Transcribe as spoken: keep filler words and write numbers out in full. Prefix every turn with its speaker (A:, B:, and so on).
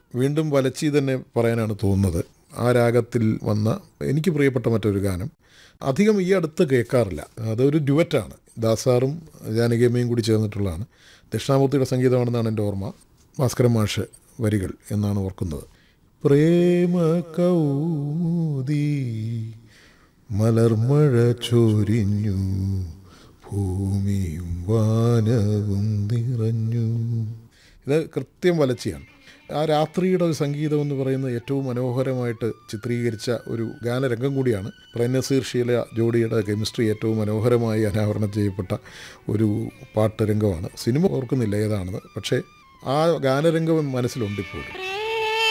A: വീണ്ടും വലച്ചി തന്നെ പറയാനാണ് തോന്നുന്നത്. ആ രാഗത്തിൽ വന്ന എനിക്ക് പ്രിയപ്പെട്ട മറ്റൊരു ഗാനം അധികം ഈ അടുത്ത് കേൾക്കാറില്ല. അതൊരു ഡ്യുവറ്റാണ്, ദാസാറും ജാനകിയമ്മയും കൂടി ചേർന്നിട്ടുള്ളതാണ്. ദക്ഷിണാമൂർത്തിയുടെ സംഗീതമാണെന്നാണ് എൻ്റെ ഓർമ്മ. ഭാസ്കരൻ മാഷ് വരികൾ എന്നാണ് ഓർക്കുന്നത്. പ്രേമ കൗമുദി മലർമഴ ചൊരിഞ്ഞു, ഭൂമിയും വാനവും നിറഞ്ഞു. ഇത് കൃത്യം വലച്ചിയാണ്. ആ രാത്രിയുടെ ഒരു സംഗീതം എന്ന് പറയുന്നത് ഏറ്റവും മനോഹരമായിട്ട് ചിത്രീകരിച്ച ഒരു ഗാനരംഗം കൂടിയാണ്. പ്രേം നസീർ ഷീല ജോഡിയുടെ കെമിസ്ട്രി ഏറ്റവും മനോഹരമായി അനാവരണം ചെയ്യപ്പെട്ട ഒരു പാട്ട് രംഗമാണ്. സിനിമ ഓർക്കുന്നില്ല ഏതാണെന്ന്, പക്ഷേ ആ ഗാനരംഗം മനസ്സിലുണ്ട് ഇപ്പോഴും.